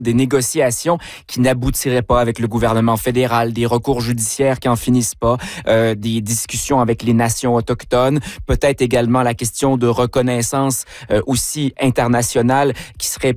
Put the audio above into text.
des négociations qui n'aboutiraient pas avec le gouvernement fédéral, des recours judiciaires qui en finissent pas, des discussions avec les nations autochtones, peut-être également la question de reconnaissance aussi internationale qui serait